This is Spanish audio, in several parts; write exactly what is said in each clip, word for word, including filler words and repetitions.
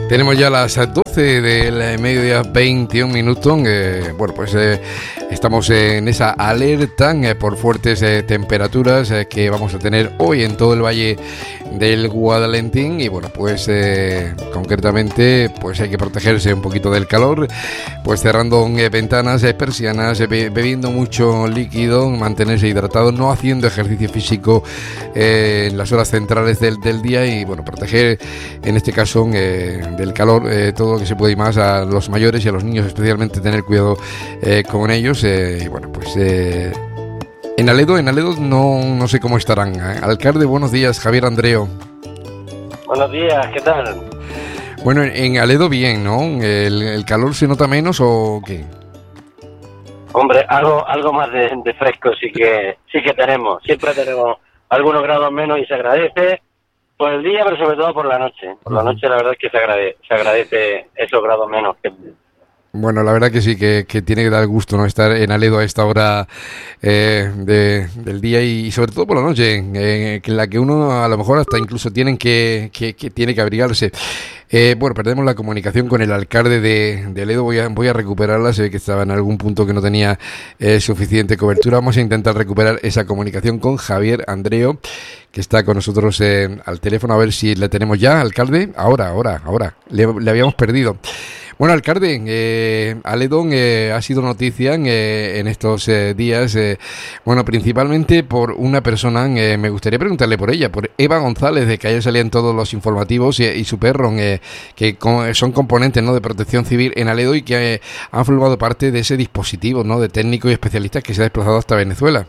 Tenemos ya las doce del mediodía, veintiún minutos. Eh, bueno, pues eh, estamos en esa alerta eh, por fuertes eh, temperaturas eh, que vamos a tener hoy en todo el valle del Guadalentín. Y bueno, pues eh, concretamente pues hay que protegerse un poquito del calor, pues cerrando eh, ventanas, eh, persianas, eh, be- bebiendo mucho líquido, mantenerse hidratado, no haciendo ejercicio físico eh, en las horas centrales del, del día y bueno, proteger en este caso eh, del calor eh, todo lo que se puede y más a los mayores y a los niños, especialmente tener cuidado eh, con ellos. Eh, y bueno, pues eh, en Aledo, en Aledo no, no sé cómo estarán. ¿eh? Alcalde, buenos días, Javier Andreo. Buenos días, ¿qué tal? Bueno, en, en Aledo bien, ¿no? ¿El, el calor se nota menos o qué? Hombre, algo algo más de, de fresco sí que sí que tenemos. Siempre tenemos algunos grados menos y se agradece por el día, pero sobre todo por la noche. Por la noche la verdad es que se agradece, se agradece esos grados menos que... Bueno, la verdad que sí, que, que tiene que dar gusto no estar en Aledo a esta hora eh, de, del día y sobre todo por la noche, eh, en la que uno a lo mejor hasta incluso tienen que, que, que tiene que abrigarse. Eh, bueno, perdemos la comunicación con el alcalde de, de Aledo, voy a, voy a recuperarla, se ve que estaba en algún punto que no tenía eh, suficiente cobertura. Vamos a intentar recuperar esa comunicación con Javier Andreo, que está con nosotros eh, al teléfono, a ver si le tenemos ya, alcalde. Ahora, ahora, ahora, le, le habíamos perdido. Bueno, alcalde, eh, Aledo eh, ha sido noticia eh, en estos eh, días, eh, bueno, principalmente por una persona, eh, me gustaría preguntarle por ella, por Eva González, de que ayer salían todos los informativos, y, y su perro, eh, que con, son componentes, ¿no?, de Protección Civil en Aledo y que eh, han formado parte de ese dispositivo, ¿no?, de técnicos y especialistas que se ha desplazado hasta Venezuela.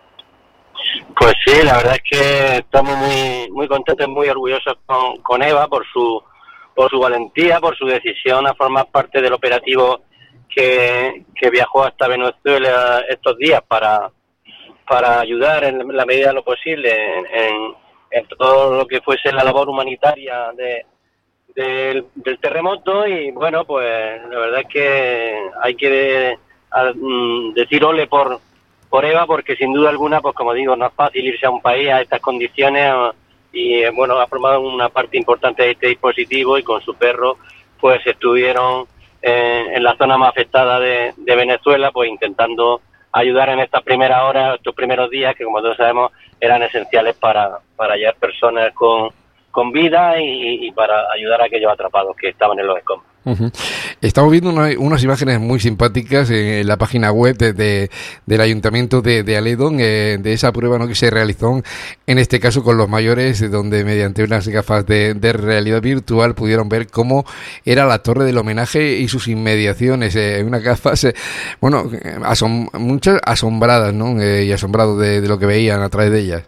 Pues sí, la verdad es que estamos muy muy contentos, muy orgullosos con, con Eva por su por su valentía, por su decisión a formar parte del operativo que, que viajó hasta Venezuela estos días para para ayudar en la medida de lo posible en, en, en todo lo que fuese la labor humanitaria de, de, del terremoto. Y bueno, pues la verdad es que hay que de, a, mm, decir ole por, por Eva, porque sin duda alguna, pues como digo, no es fácil irse a un país a estas condiciones. Y bueno, ha formado una parte importante de este dispositivo y con su perro pues estuvieron eh, en la zona más afectada de, de Venezuela, pues intentando ayudar en estas primeras horas, estos primeros días que como todos sabemos eran esenciales para, para hallar personas con, con vida y, y para ayudar a aquellos atrapados que estaban en los escombros. Uh-huh. Estamos viendo una, unas imágenes muy simpáticas en la página web de, de, del Ayuntamiento de, de Aledo, eh, de esa prueba, ¿no?, que se realizó en este caso con los mayores, donde mediante unas gafas de, de realidad virtual pudieron ver cómo era la torre del homenaje y sus inmediaciones, eh, unas gafas, eh, bueno, asom muchas asombradas, ¿no?, eh, y asombrados de, de lo que veían a través de ellas.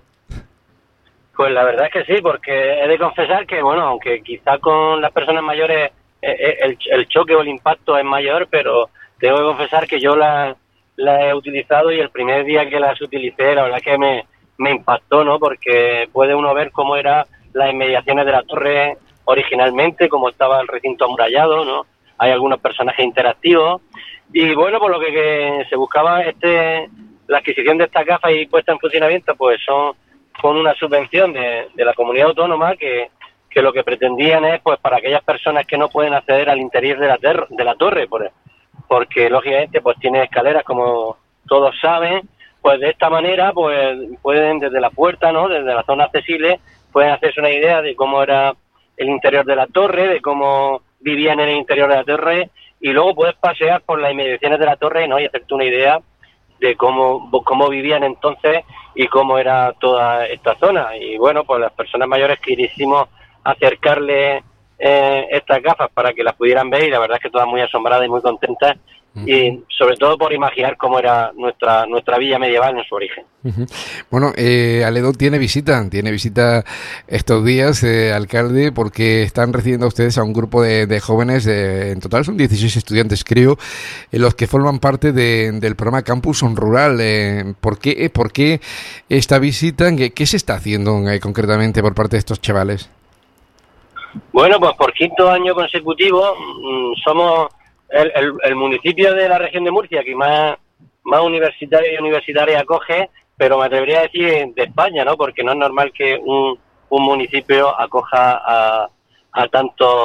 Pues la verdad es que sí, porque he de confesar que, bueno, aunque quizá con las personas mayores El, el choque o el impacto es mayor, pero tengo que confesar que yo la, la he utilizado y el primer día que las utilicé la verdad que me, me impactó, ¿no? Porque puede uno ver cómo eran las inmediaciones de la torre originalmente, cómo estaba el recinto amurallado, ¿no? Hay algunos personajes interactivos y bueno, por lo que, que se buscaba este la adquisición de estas gafas y puesta en funcionamiento, pues son con una subvención de, de la comunidad autónoma que que lo que pretendían es, pues, para aquellas personas que no pueden acceder al interior de la, ter de la torre, por, porque lógicamente pues tiene escaleras, como todos saben, pues de esta manera pues pueden desde la puerta, ¿no?, desde la zona accesible, pueden hacerse una idea de cómo era el interior de la torre, de cómo vivían en el interior de la torre, y luego puedes pasear por las inmediaciones de la torre, ¿no?, y hacerte una idea de cómo, cómo vivían entonces y cómo era toda esta zona. Y bueno, pues las personas mayores que hicimos acercarle eh, estas gafas para que las pudieran ver y la verdad es que todas muy asombradas y muy contentas. Uh-huh. Y sobre todo por imaginar cómo era nuestra nuestra villa medieval en su origen. Uh-huh. Bueno, eh, Aledo tiene visita, tiene visita estos días, eh, alcalde, porque están recibiendo a ustedes a un grupo de, de jóvenes, eh, en total son dieciséis estudiantes, creo, en los que forman parte de, del programa Campus On Rural. Eh, ¿por qué, ¿Por qué esta visita? ¿Qué, qué se está haciendo eh, concretamente por parte de estos chavales? Bueno, pues por quinto año consecutivo mmm, somos el, el, el municipio de la región de Murcia que más, más universitarios y universitarias acoge, pero me atrevería a decir de España, ¿no? Porque no es normal que un, un municipio acoja a, a tantos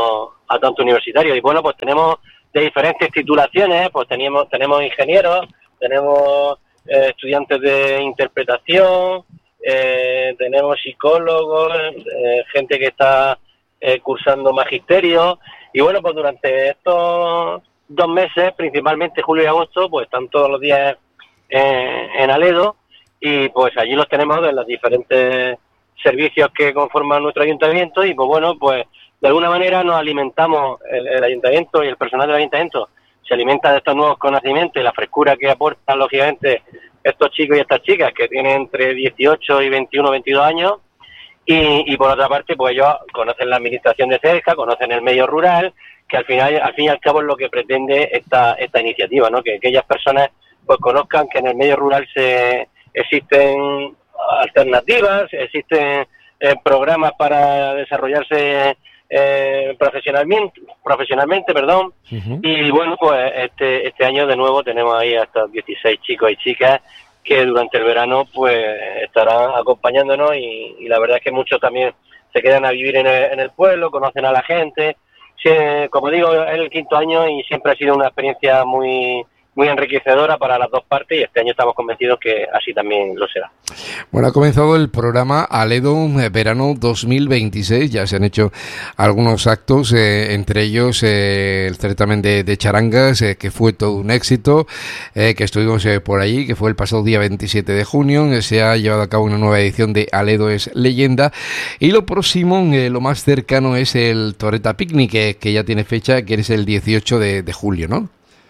a tanto universitarios. Y bueno, pues tenemos de diferentes titulaciones, pues tenemos, tenemos ingenieros, tenemos eh, estudiantes de interpretación, eh, tenemos psicólogos, eh, gente que está eh, cursando magisterio, y bueno, pues durante estos dos meses, principalmente julio y agosto, pues están todos los días eh, en Aledo, y pues allí los tenemos de los diferentes servicios que conforman nuestro ayuntamiento, y pues bueno, pues de alguna manera nos alimentamos, el, el ayuntamiento y el personal del ayuntamiento se alimenta de estos nuevos conocimientos y la frescura que aportan, lógicamente, estos chicos y estas chicas que tienen entre dieciocho y veintiuno, veintidós años, y, y por otra parte, pues ellos conocen la administración de cerca, conocen el medio rural, que al final, al fin y al cabo es lo que pretende esta, esta iniciativa, ¿no? Que aquellas personas pues conozcan que en el medio rural se existen alternativas, existen eh, programas para desarrollarse eh, profesionalmente, profesionalmente, perdón, uh-huh. Y bueno, pues este este año de nuevo tenemos ahí a estos dieciséis chicos y chicas que durante el verano pues estarán acompañándonos, y, y la verdad es que muchos también se quedan a vivir en el, en el pueblo, conocen a la gente. Sí, como digo, es el quinto año y siempre ha sido una experiencia muy muy enriquecedora para las dos partes, y este año estamos convencidos que así también lo será. Bueno, ha comenzado el programa Aledo Verano dos mil veintiséis, ya se han hecho algunos actos, eh, entre ellos eh, el certamen de, de charangas, eh, que fue todo un éxito, eh, que estuvimos eh, por allí, que fue el pasado día veintisiete de junio, eh, se ha llevado a cabo una nueva edición de Aledo es Leyenda, y lo próximo, eh, lo más cercano es el Torreta Picnic, que, que ya tiene fecha, que es el dieciocho de, de julio, ¿no?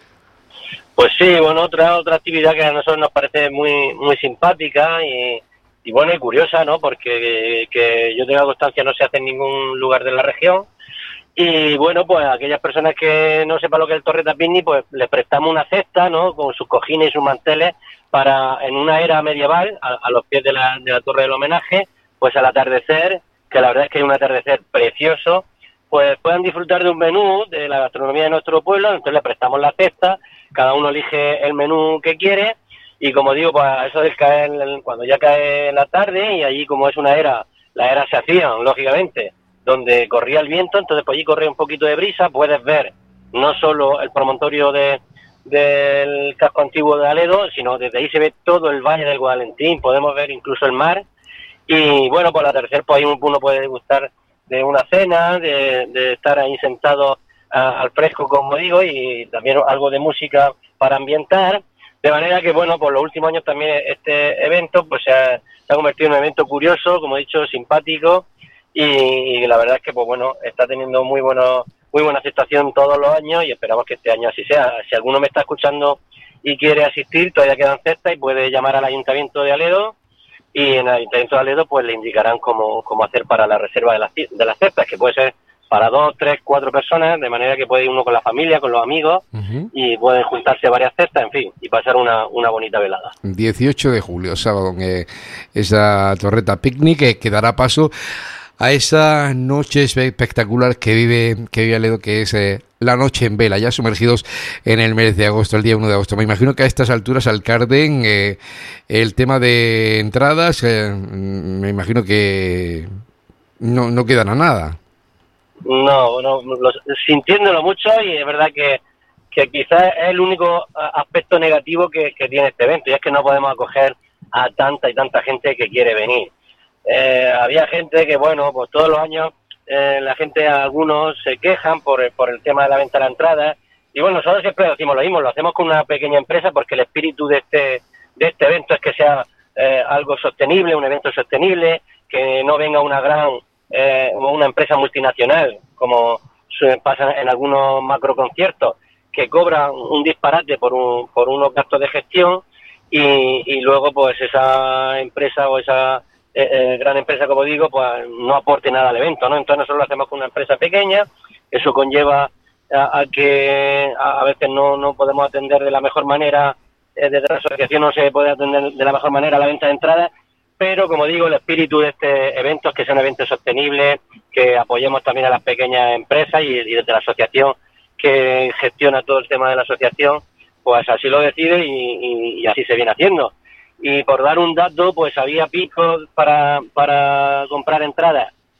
Pues sí, bueno, otra otra actividad que a nosotros nos parece muy muy simpática y, y bueno y curiosa, ¿no? Porque que yo tenga constancia no se hace en ningún lugar de la región, y bueno, pues a aquellas personas que no sepan lo que es el Torreta Picnic, pues les prestamos una cesta, ¿no? Con sus cojines y sus manteles para, en una era medieval, a, a los pies de la, de la Torre del Homenaje, pues al atardecer, que la verdad es que hay un atardecer precioso, pues puedan disfrutar de un menú de la gastronomía de nuestro pueblo. Entonces les prestamos la cesta, cada uno elige el menú que quiere, y como digo, pues eso del caer, cuando ya cae la tarde, y allí como es una era, las eras se hacían, lógicamente, donde corría el viento, entonces pues allí corría un poquito de brisa, puedes ver no solo el promontorio de del casco antiguo de Aledo, sino desde ahí se ve todo el Valle del Guadalentín, podemos ver incluso el mar, y bueno, pues al atardecer pues ahí uno puede degustar de una cena, de, de estar ahí sentado a, al fresco, como digo, y también algo de música para ambientar, de manera que, bueno, por los últimos años también este evento pues se ha, se ha convertido en un evento curioso, como he dicho, simpático, y, y la verdad es que, pues bueno, está teniendo muy bueno, muy buena aceptación todos los años, y esperamos que este año así sea. Si alguno me está escuchando y quiere asistir, todavía quedan cestas y puede llamar al Ayuntamiento de Aledo, y en el Ayuntamiento de Aledo pues le indicarán cómo, cómo hacer para la reserva de las, de las cestas, que puede ser para dos, tres, cuatro personas, de manera que puede ir uno con la familia, con los amigos, uh-huh. y pueden juntarse varias cestas, en fin, y pasar una, una bonita velada. dieciocho de julio, sábado, eh, esa Torreta Picnic que, que dará paso a esa noche espectacular que vive que vive Aledo, que es eh, la noche en vela, ya sumergidos en el mes de agosto, el día uno de agosto. Me imagino que a estas alturas, alcalde, eh, el tema de entradas, eh, me imagino que no, no quedan a nada. No, no, lo, sintiéndolo mucho, y es verdad que, que quizás es el único aspecto negativo que, que tiene este evento, y es que no podemos acoger a tanta y tanta gente que quiere venir. Eh, había gente que, bueno, pues todos los años eh, la gente, algunos se quejan por, por el tema de la venta de la entrada, y bueno, nosotros siempre decimos lo mismo, lo hacemos con una pequeña empresa porque el espíritu de este de este evento es que sea eh, algo sostenible, un evento sostenible, que no venga una gran eh, una empresa multinacional, como pasa en algunos macroconciertos, que cobran un disparate por un, por unos gastos de gestión, y, y luego pues esa empresa o esa Eh, eh, gran empresa, como digo, pues no aporte nada al evento, ¿no? Entonces nosotros lo hacemos con una empresa pequeña, eso conlleva a, a que a, a veces no, no podemos atender de la mejor manera, eh, desde la asociación no se puede atender de la mejor manera la venta de entradas, pero como digo, el espíritu de este evento es que sea un evento sostenible, que apoyemos también a las pequeñas empresas, y, y desde la asociación que gestiona todo el tema de la asociación, pues así lo decide, y, y, y así se viene haciendo. Y por dar un dato, pues había picos para para comprar entradas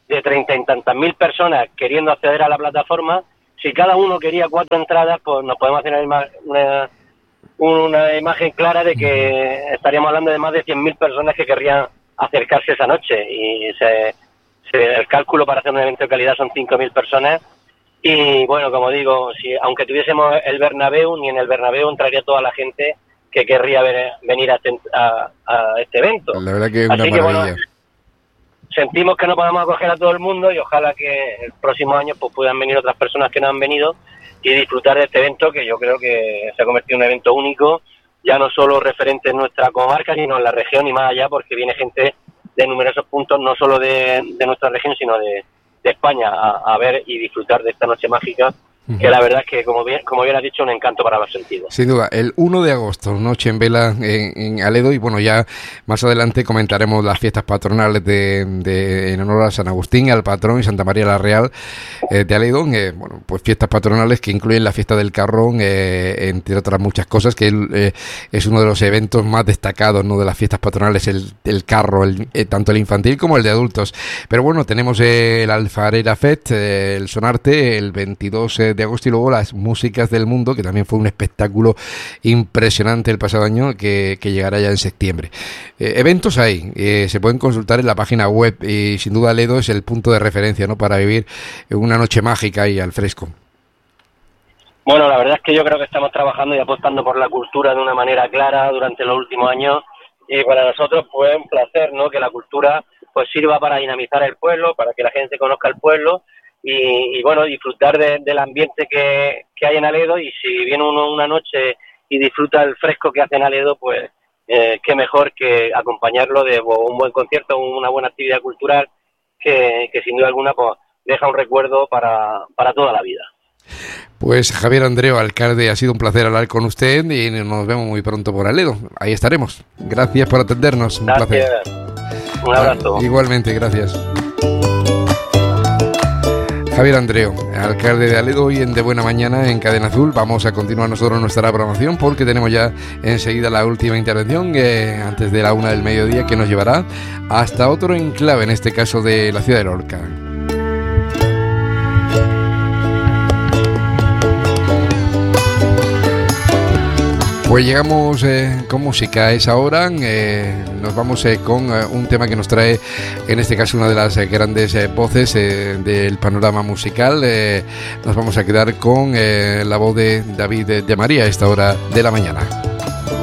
de treinta y tantas mil personas queriendo acceder a la plataforma, si cada uno quería cuatro entradas, pues nos podemos hacer una, una, una imagen clara de que estaríamos hablando de más de cien mil personas que querrían acercarse esa noche. Y se, se, el cálculo para hacer un evento de calidad son cinco mil personas. Y bueno, como digo, si aunque tuviésemos el Bernabéu, ni en el Bernabéu entraría toda la gente que querría ver, venir a, a, a este evento. La verdad que es una Así maravilla. Que, bueno, sentimos que no podemos acoger a todo el mundo y ojalá que el próximo año pues puedan venir otras personas que no han venido y disfrutar de este evento, que yo creo que se ha convertido en un evento único, ya no solo referente en nuestra comarca, sino en la región y más allá, porque viene gente de numerosos puntos, no solo de, de nuestra región, sino de, de España, a, a ver y disfrutar de esta noche mágica, que la verdad es que, como bien, como bien has dicho, un encanto para los sentidos. Sin duda, el uno de agosto, noche en vela en, en Aledo, y bueno, ya más adelante comentaremos las fiestas patronales de, de en honor a San Agustín, al patrón, y Santa María la Real eh, de Aledo, eh, bueno, pues fiestas patronales que incluyen la fiesta del Carrón, eh, entre otras muchas cosas, que eh, es uno de los eventos más destacados, ¿no?, de las fiestas patronales, el, el carro, el, eh, tanto el infantil como el de adultos. Pero bueno, tenemos eh, el Alfarera Fest, eh, el Sonarte, el veintidós de agosto, y luego las Músicas del Mundo, que también fue un espectáculo impresionante el pasado año, que, que llegará ya en septiembre. Eh, eventos hay, eh, se pueden consultar en la página web, y sin duda Aledo es el punto de referencia, ¿no?, para vivir una noche mágica y al fresco. Bueno, la verdad es que yo creo que estamos trabajando y apostando por la cultura de una manera clara durante los últimos años, y para nosotros pues un placer, ¿no?, que la cultura pues sirva para dinamizar el pueblo, para que la gente conozca el pueblo. Y, y bueno, disfrutar de, del ambiente que, que hay en Aledo, y si viene uno una noche y disfruta el fresco que hace en Aledo, pues eh, qué mejor que acompañarlo de un buen concierto, una buena actividad cultural que, que sin duda alguna pues deja un recuerdo para, para toda la vida. Pues Javier Andreu, alcalde, ha sido un placer hablar con usted y nos vemos muy pronto por Aledo. Ahí estaremos. Gracias por atendernos. Un Gracias. placer. Un abrazo. Ah, igualmente, gracias. Javier Andreu, alcalde de Aledo, hoy en De Buena Mañana en Cadena Azul. Vamos a continuar nosotros nuestra programación porque tenemos ya enseguida la última intervención eh, antes de la una del mediodía, que nos llevará hasta otro enclave, en este caso de la ciudad de Lorca. Pues llegamos eh, con música a esa hora, eh, nos vamos eh, con eh, un tema que nos trae, en este caso, una de las eh, grandes eh, voces eh, del panorama musical. Eh, nos vamos a quedar con eh, la voz de David de, de María a esta hora de la mañana.